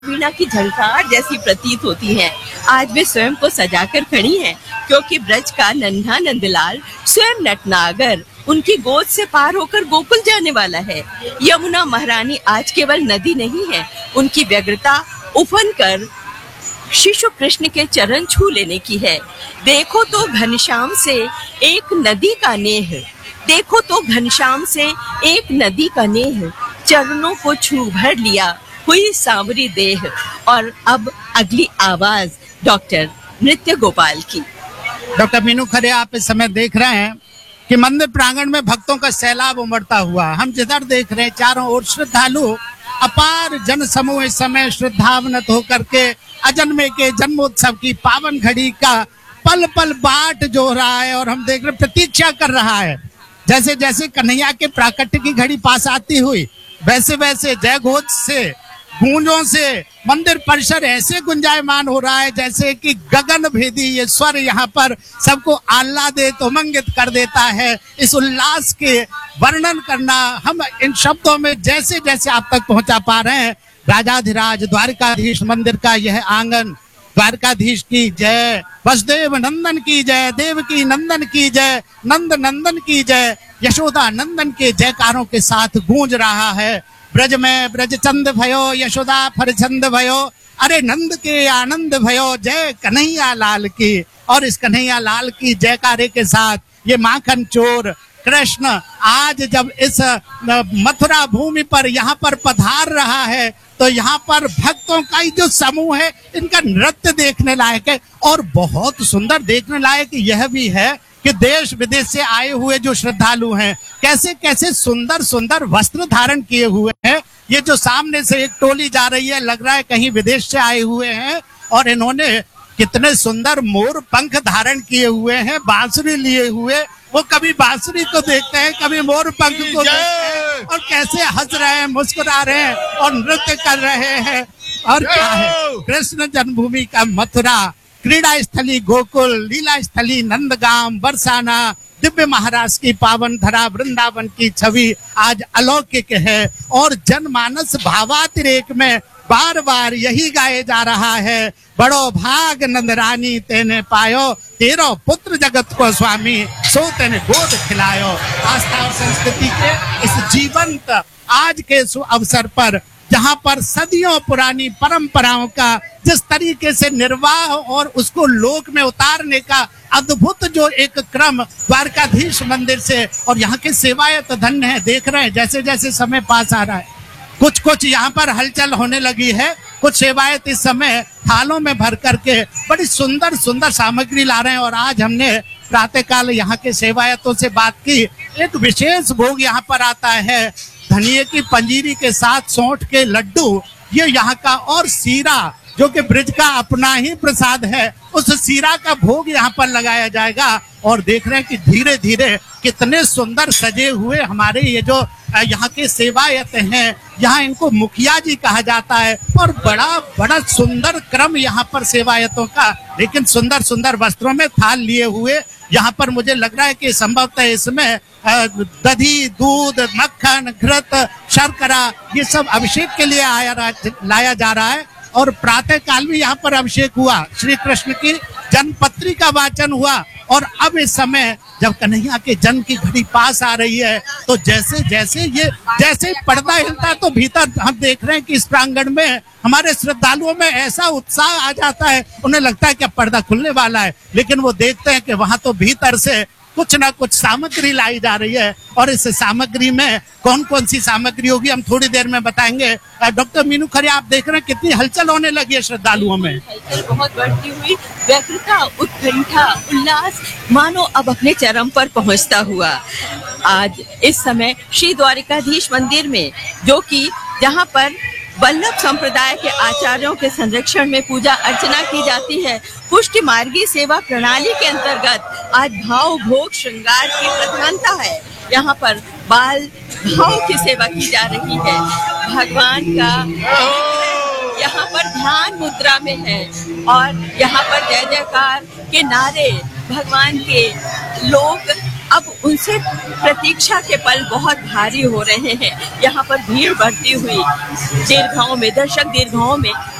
वीणा की झंकार जैसी प्रतीत होती हैं। आज वे स्वयं को सजाकर खड़ी हैं, क्योंकि ब्रज का नन्हा नंदलाल स्वयं नटनागर उनकी गोद से पार होकर गोकुल जाने वाला है। यमुना महारानी आज केवल नदी नहीं है, उनकी व्यग्रता उफन कर शिशु कृष्ण के चरण छू लेने की है। देखो तो घनश्याम से एक नदी का नेह, देखो तो घनश्याम से एक नदी का नेह, चरणों को छू भर लिया हुई सांवरी देह। और अब अगली आवाज डॉक्टर नृत्य गोपाल की। डॉक्टर मीनू खरे, आप इस समय देख रहे हैं कि मंदिर प्रांगण में भक्तों का सैलाब उमड़ता हुआ। हम जिधर देख रहे हैं चारों ओर श्रद्धालु, अपार जन समूह इस समय श्रद्धावनत होकर के अजन्मे के जन्मोत्सव की पावन घड़ी का पल पल बाट जो रहा है, और हम देख रहे प्रतीक्षा कर रहा है। जैसे जैसे कन्हैया के प्राकट्य की घड़ी पास आती हुई, वैसे वैसे जय घोष से, गूंजों से मंदिर परिसर ऐसे गुंजायमान हो रहा है जैसे कि गगन भेदी ये स्वर यहाँ पर सबको आह्लादित उमंगित कर देता है। इस उल्लास के वर्णन करना हम इन शब्दों में जैसे जैसे आप तक पहुंचा पा रहे हैं। राजाधिराज द्वारकाधीश मंदिर का यह आंगन, द्वारकाधीश की जय, वसुदेव नंदन की जय, देवकी नंदन की जय, नंद नंदन की जय, यशोदा नंदन के जयकारों के साथ गूंज रहा है। ब्रज में ब्रज चंद भयो, यशोदा फरचंद भयो, अरे नंद के आनंद भयो, जय कन्हैया लाल की। और इस कन्हैया लाल की जयकारे के साथ ये माखन चोर कृष्ण आज जब इस मथुरा भूमि पर यहाँ पर पधार रहा है, तो यहाँ पर भक्तों का जो समूह है इनका नृत्य देखने लायक है। और बहुत सुंदर देखने लायक यह भी है कि देश विदेश से आए हुए जो श्रद्धालु हैं कैसे कैसे सुंदर सुंदर वस्त्र धारण किए हुए हैं। ये जो सामने से एक टोली जा रही है, लग रहा है कहीं विदेश से आए हुए हैं, और इन्होंने कितने सुंदर मोर पंख धारण किए हुए हैं, बांसुरी लिए हुए। वो कभी बांसुरी को देखते हैं, कभी मोर पंख को देखते हैं, और कैसे हंस रहे हैं, मुस्कुरा रहे हैं और नृत्य कर रहे हैं। और क्या है, कृष्ण जन्मभूमि का मथुरा, क्रीड़ा स्थली गोकुल, लीला स्थली नंदगाम, बरसाना, दिव्य महाराष्ट्र की पावन धरा वृंदावन की छवि आज अलौकिक है। और जनमानस भावातिरेक में बार बार यही गाए जा रहा है, बड़ो भाग नंदरानी तेने पायो, तेरो पुत्र जगत को स्वामी, सो तेने गोद खिलायो। आस्था और संस्कृति के इस जीवंत आज के अवसर पर, जहां पर सदियों पुरानी परंपराओं का जिस तरीके से निर्वाह और उसको लोक में उतारने का अद्भुत जो एक क्रम द्वारकाधीश मंदिर से, और यहाँ के सेवायत धन्य है। देख रहे हैं जैसे जैसे समय पास आ रहा है, कुछ कुछ यहाँ पर हलचल होने लगी है। कुछ सेवायत इस समय थालों में भर करके बड़ी सुंदर सुंदर सामग्री ला रहे हैं। और आज हमने प्रातःकाल यहाँ के सेवायतों से बात की। एक विशेष भोग यहाँ पर आता है, धनिये की पंजीरी के साथ सौंठ के लड्डू, ये यहाँ का, और सीरा जो कि ब्रिज का अपना ही प्रसाद है, उस सीरा का भोग यहाँ पर लगाया जाएगा। और देख रहे हैं कि धीरे धीरे कितने सुंदर सजे हुए हमारे ये जो यहाँ के सेवायत हैं, यहाँ इनको मुखिया जी कहा जाता है, और बड़ा बड़ा सुंदर क्रम यहाँ पर सेवायतों का, लेकिन सुंदर सुंदर वस्त्रों में थाल लिए हुए। यहाँ पर मुझे लग रहा है कि संभवतः इसमें दही, दूध, मक्खन, घृत, शर्करा, ये सब अभिषेक के लिए लाया जा रहा है। और प्रातः काल भी यहाँ पर अभिषेक हुआ, श्री कृष्ण की जन्मपत्री का वाचन हुआ। और अब इस समय जब कन्हैया के जन्म की घड़ी पास आ रही है, तो जैसे जैसे पर्दा हिलता है, तो भीतर हम देख रहे हैं कि इस प्रांगण में हमारे श्रद्धालुओं में ऐसा उत्साह आ जाता है, उन्हें लगता है कि अब पर्दा खुलने वाला है। लेकिन वो देखते हैं कि वहां तो भीतर से कुछ ना कुछ सामग्री लाई जा रही है। और इस सामग्री में कौन कौन सी सामग्री होगी हम थोड़ी देर में बताएंगे। डॉक्टर मीनू खरे, आप देख रहे हैं कितनी हलचल होने लगी है श्रद्धालुओं में। हलचल बहुत बढ़ती हुई, व्यग्रता, उत्कंठा, उल्लास मानो अब अपने चरम पर पहुंचता हुआ। आज इस समय श्री द्वारकाधीश मंदिर में, जो कि जहां पर वल्लभ संप्रदाय के आचार्यों के संरक्षण में पूजा अर्चना की जाती है, पुष्टि मार्गी सेवा प्रणाली के अंतर्गत आज भाव भोग श्रृंगार की प्रधानता है। यहाँ पर बाल भाव की सेवा की जा रही है। भगवान का यहाँ पर ध्यान मुद्रा में है, और यहाँ पर जय जयकार के नारे भगवान के लोग अब उनसे प्रतीक्षा के पल बहुत भारी हो रहे हैं। यहाँ पर भीड़ बढ़ती हुई दीर्घाओं में, दर्शक दीर्घाओं में